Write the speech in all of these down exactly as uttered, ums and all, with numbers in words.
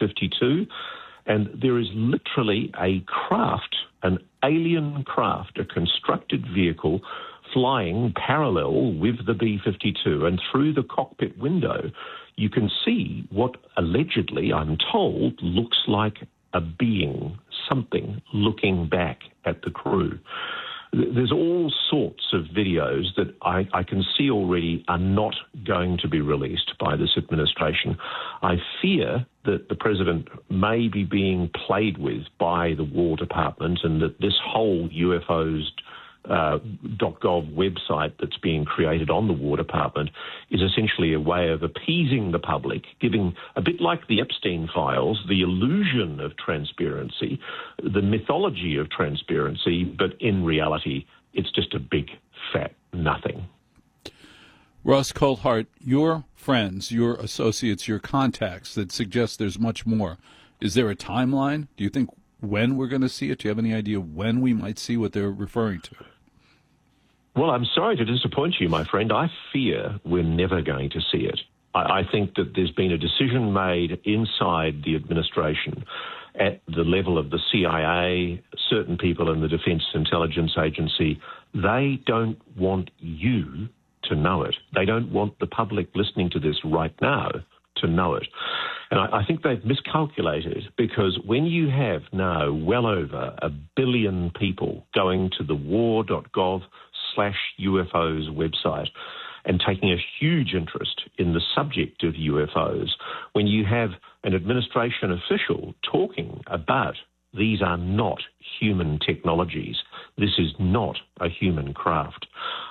fifty-two, and there is literally a craft, an alien craft, a constructed vehicle flying parallel with the B fifty-two, and through the cockpit window you can see what allegedly, I'm told, looks like a being, something looking back at the crew. There's all sorts of videos that I, I can see already are not going to be released by this administration. I fear that the president may be being played with by the War Department, and that this whole U F Os Uh, .gov website that's being created on the War Department is essentially a way of appeasing the public, giving, a bit like the Epstein files, the illusion of transparency, the mythology of transparency, but in reality, it's just a big, fat nothing. Ross Coulthart, your friends, your associates, your contacts that suggest there's much more. Is there a timeline? Do you think when we're going to see it? Do you have any idea when we might see what they're referring to? Well, I'm sorry to disappoint you, my friend. I fear we're never going to see it. I, I think that there's been a decision made inside the administration at the level of the C I A, certain people in the Defence Intelligence Agency. They don't want you to know it. They don't want the public listening to this right now to know it. And I, I think they've miscalculated, because when you have now well over a billion people going to the war.gov slash UFOs website and taking a huge interest in the subject of U F Os, when you have an administration official talking about these are not human technologies, this is not a human craft,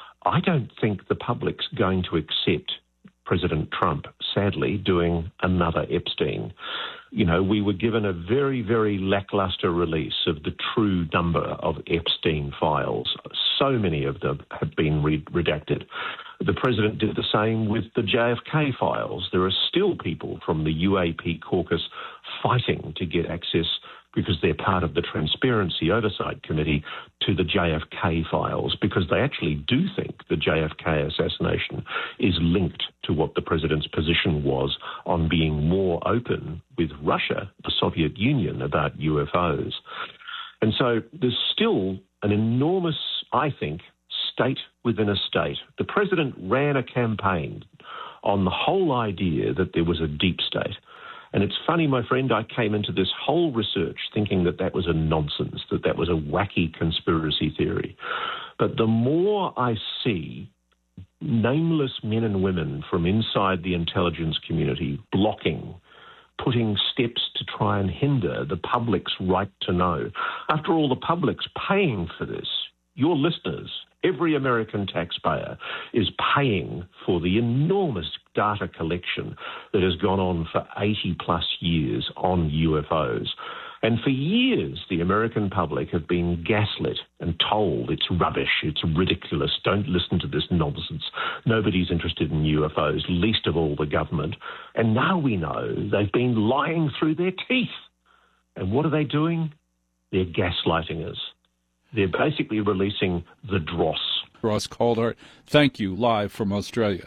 I don't think the public's going to accept President Trump, sadly, doing another Epstein. You know, we were given a very, very lackluster release of the true number of Epstein files. So many of them have been re- redacted. The president did the same with the J F K files. There are still people from the U A P caucus fighting to get access, because they're part of the Transparency Oversight Committee, to the J F K files, because they actually do think the J F K assassination is linked to what the president's position was on being more open with Russia, the Soviet Union, about U F Os. And so there's still an enormous, I think, state within a state. The president ran a campaign on the whole idea that there was a deep state. And it's funny, my friend, I came into this whole research thinking that that was a nonsense, that that was a wacky conspiracy theory. But the more I see nameless men and women from inside the intelligence community blocking, putting steps to try and hinder the public's right to know. After all, the public's paying for this. Your listeners, every American taxpayer, is paying for the enormous data collection that has gone on for eighty plus years on U F Os. And for years, the American public have been gaslit and told it's rubbish, it's ridiculous, don't listen to this nonsense. Nobody's interested in U F Os, least of all the government. And now we know they've been lying through their teeth. And what are they doing? They're gaslighting us. They're basically releasing the dross. Ross Coulthart, thank you, live from Australia.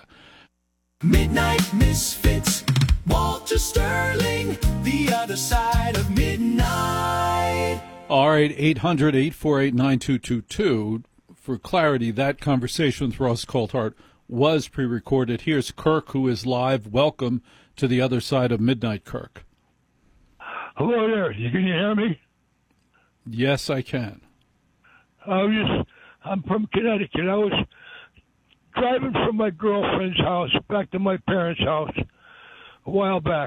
Midnight Misfits, Walter Sterling, the other side of midnight. All right, eight hundred, eight four eight, nine two two two. For clarity, that conversation with Ross Coulthart was pre-recorded. Here's Kirk, who is live. Welcome to the other side of midnight, Kirk. Hello there. You can you hear me? Yes, I can. I was just, I'm from Connecticut. I was driving from my girlfriend's house back to my parents' house a while back.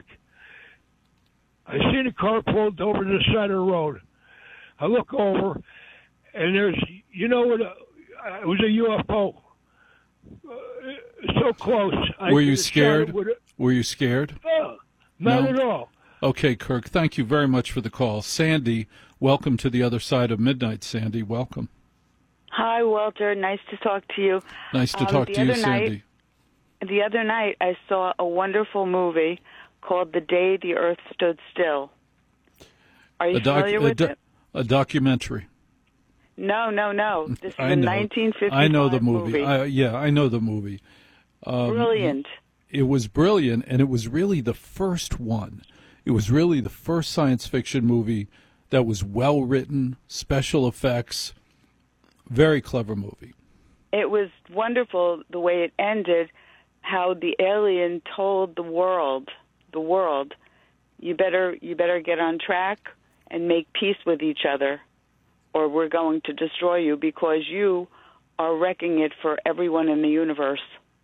I seen a car pulled over to the side of the road. I look over, and there's, you know what, uh, it was a U F O. Uh, so close. I Were you scared? A, Were you scared? No, not No? at all. Okay, Kirk, thank you very much for the call. Sandy, welcome to the other side of midnight. Sandy, welcome. Hi, Walter. Nice to talk to you. Nice to um, talk to you, night, Sandy. The other night, I saw a wonderful movie called The Day the Earth Stood Still. Are you a doc- familiar a with do- it? A documentary. No, no, no. This is I a know. nineteen fifty-five I know the movie. movie. I, yeah, I know the movie. Um, Brilliant. It was brilliant, and it was really the first one It was really the first science fiction movie that was well written, special effects, very clever movie. It was wonderful the way it ended, how the alien told the world, the world, you better you better get on track and make peace with each other, or we're going to destroy you because you are wrecking it for everyone in the universe.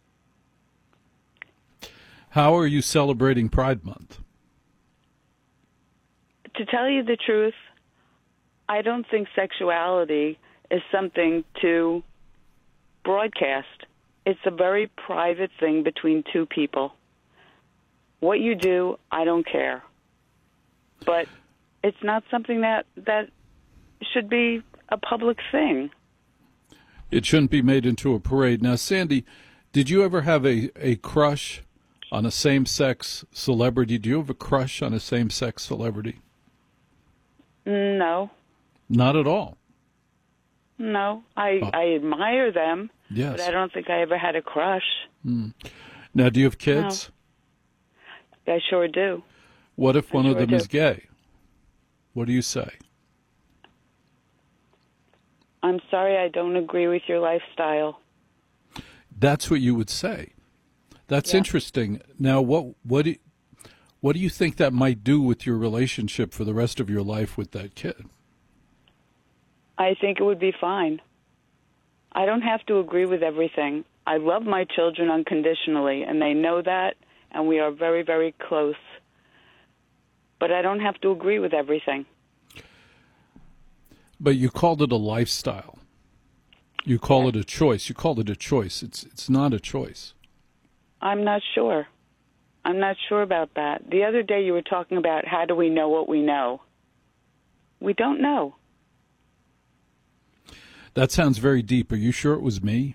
How are you celebrating Pride Month? To tell you the truth, I don't think sexuality is something to broadcast. It's a very private thing between two people. What you do, I don't care. But it's not something that, that should be a public thing. It shouldn't be made into a parade. Now, Sandy, did you ever have a, a crush on a same-sex celebrity? Do you have a crush on a same-sex celebrity? No. Not at all? No. I, oh. I admire them, yes. but I don't think I ever had a crush. Mm. Now, do you have kids? No. I sure do. What if one I of sure them do. is gay? What do you say? I'm sorry, I don't agree with your lifestyle. That's what you would say. That's yeah. interesting. Now, what what do, what do you think that might do with your relationship for the rest of your life with that kid? I think it would be fine. I don't have to agree with everything. I love my children unconditionally, and they know that, and we are very, very close. But I don't have to agree with everything. But you called it a lifestyle. You call it a choice. You called it a choice. It's it's not a choice. I'm not sure. I'm not sure about that. The other day you were talking about how do we know what we know. We don't know. That sounds very deep. Are you sure it was me?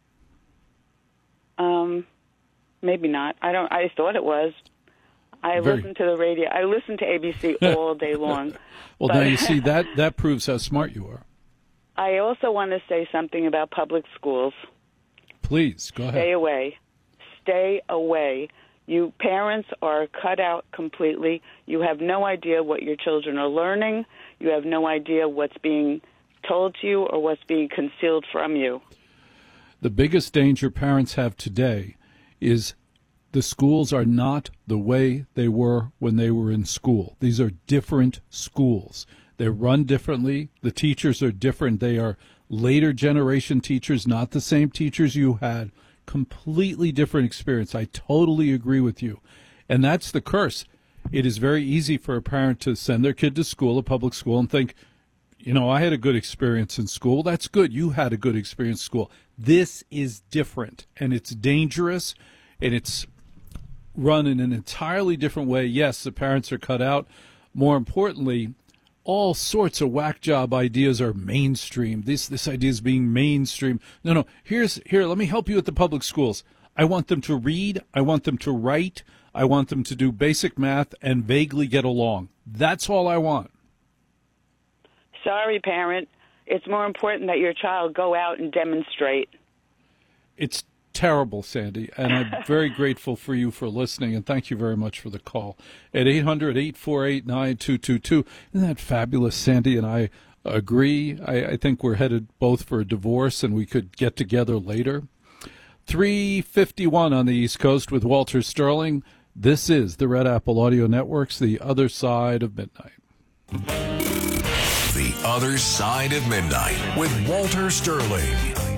Um, maybe not. I don't. I thought it was. I Very. listen to the radio. I listen to A B C all day long. Well, but now you see, that, that proves how smart you are. I also want to say something about public schools. Please, go ahead. Stay away. Stay away. You parents are cut out completely. You have no idea what your children are learning. You have no idea what's being told to you or what's being concealed from you. The biggest danger parents have today is the schools are not the way they were when they were in school. These are different schools. They're run differently. The teachers are different. They are later generation teachers, not the same teachers you had. Completely different experience. I totally agree with you. And that's the curse. It is very easy for a parent to send their kid to school, a public school, and think, you know, I had a good experience in school. That's good. You had a good experience in school. This is different, and it's dangerous, and it's run in an entirely different way. Yes, the parents are cut out. More importantly, all sorts of whack job ideas are mainstream. This this idea is being mainstream. No, no. Here's here. Let me help you with the public schools. I want them to read. I want them to write. I want them to do basic math and vaguely get along. That's all I want. Sorry, parent. It's more important that your child go out and demonstrate. It's terrible, Sandy, and I'm very grateful for you for listening, and thank you very much for the call at eight hundred, eight four eight, nine two two two. Isn't that fabulous? Sandy and I agree. I, I think we're headed both for a divorce, and we could get together later. three fifty-one on the East Coast with Walter Sterling. This is the Red Apple Audio Network's The Other Side of Midnight. The Other Side of Midnight with Walter Sterling.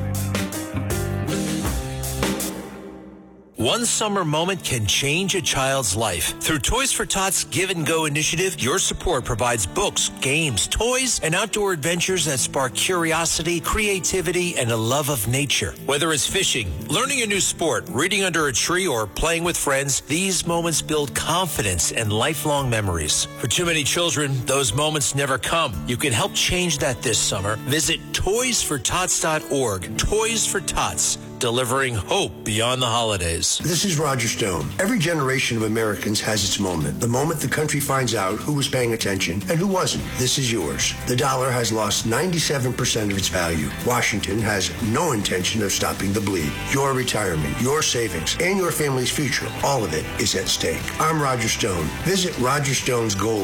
One summer moment can change a child's life. Through Toys for Tots Give and Go initiative, your support provides books, games, toys, and outdoor adventures that spark curiosity, creativity, and a love of nature. Whether it's fishing, learning a new sport, reading under a tree, or playing with friends, these moments build confidence and lifelong memories. For too many children, those moments never come. You can help change that this summer. Visit toys for tots dot org. Toys for Tots. delivering hope beyond the holidays. This is Roger Stone. Every generation of Americans has its moment. The moment the country finds out who was paying attention and who wasn't. This is yours. The dollar has lost ninety-seven percent of its value. Washington has no intention of stopping the bleed. Your retirement, your savings, and your family's future, all of it is at stake. I'm Roger Stone. Visit roger stones gold